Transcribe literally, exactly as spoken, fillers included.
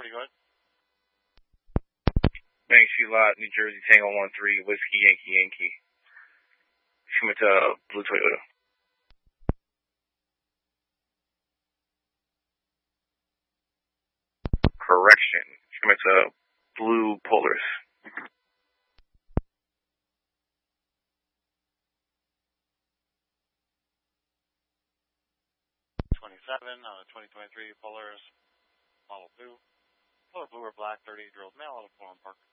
forty, go ahead. Bank Street Lot, New Jersey, Tango one three, Whiskey, Yankee, Yankee. Coming to uh, Blue Toyota. Correction. Coming to Blue Polaris. twenty-seven, uh, twenty twenty-three Polaris, model blue. Color blue or black, thirty-eight year old male out of Forum Park.